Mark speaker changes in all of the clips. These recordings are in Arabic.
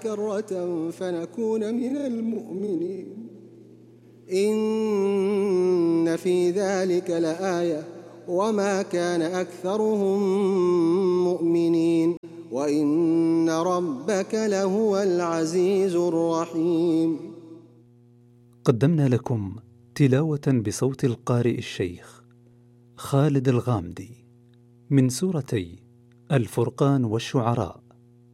Speaker 1: كرة فنكون من المؤمنين إن في ذلك لآية وما كان أكثرهم مؤمنين وإن ربك لهو العزيز الرحيم.
Speaker 2: قدمنا لكم تلاوة بصوت القارئ الشيخ خالد الغامدي من سورتي الفرقان والشعراء.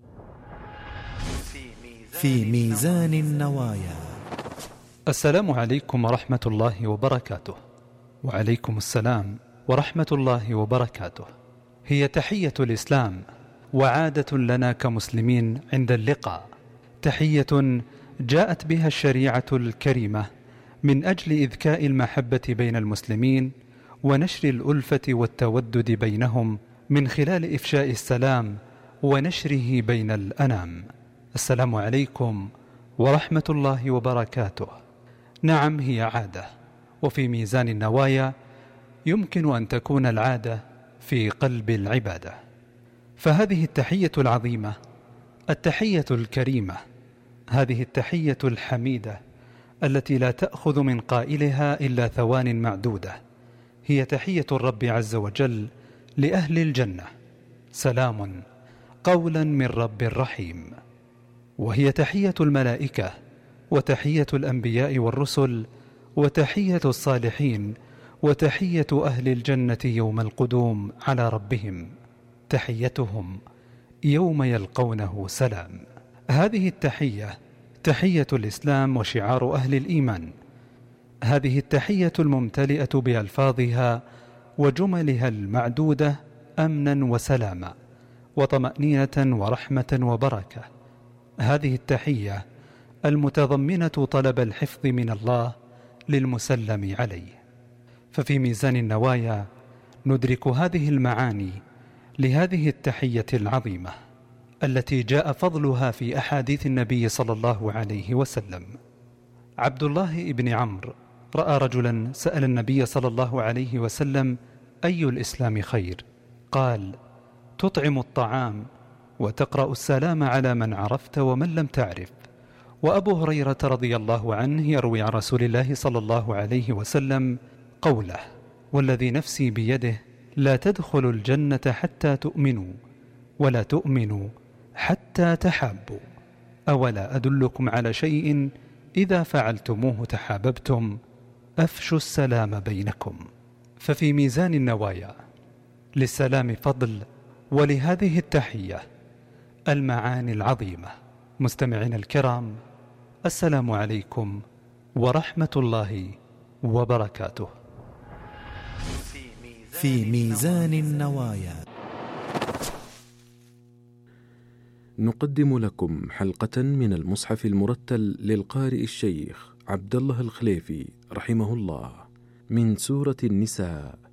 Speaker 3: في ميزان النوايا.
Speaker 2: السلام عليكم ورحمة الله وبركاته. وعليكم السلام ورحمة الله وبركاته. هي تحية الإسلام وعادة لنا كمسلمين عند اللقاء، تحية جاءت بها الشريعة الكريمة من أجل إذكاء المحبة بين المسلمين ونشر الألفة والتودد بينهم من خلال إفشاء السلام ونشره بين الأنام. السلام عليكم ورحمة الله وبركاته. نعم، هي عادة، وفي ميزان النوايا يمكن أن تكون العادة في قلب العبادة. فهذه التحية العظيمة، التحية الكريمة، هذه التحية الحميدة التي لا تأخذ من قائلها إلا ثوان معدودة، هي تحية الرب عز وجل لأهل الجنة: سلام قولا من رب رحيم. وهي تحية الملائكة وتحية الأنبياء والرسل وتحية الصالحين وتحية أهل الجنة يوم القدوم على ربهم، تحيتهم يوم يلقونه سلام. هذه التحية تحية الإسلام وشعار أهل الإيمان. هذه التحية الممتلئة بألفاظها وجملها المعدودة أمنا وسلاما وطمأنينة ورحمة وبركة. هذه التحية المتضمنة طلب الحفظ من الله للمسلم عليه. ففي ميزان النوايا ندرك هذه المعاني لهذه التحية العظيمة التي جاء فضلها في أحاديث النبي صلى الله عليه وسلم. عبد الله بن عمرو رأى رجلا سأل النبي صلى الله عليه وسلم: أي الإسلام خير؟ قال: تطعم الطعام وتقرأ السلام على من عرفت ومن لم تعرف. وأبو هريرة رضي الله عنه يروي عن رسول الله صلى الله عليه وسلم قوله: والذي نفسي بيده لا تدخلوا الجنة حتى تؤمنوا ولا تؤمنوا حتى تحابوا. أولا أدلكم على شيء إذا فعلتموه تحاببتم؟ أفشوا السلام بينكم. ففي ميزان النوايا للسلام فضل، ولهذه التحية المعاني العظيمة. مستمعين الكرام، السلام عليكم ورحمة الله وبركاته.
Speaker 3: في ميزان النوايا.
Speaker 4: نقدم لكم حلقة من المصحف المرتل للقارئ الشيخ عبد الله الخليفي رحمه الله من سورة النساء.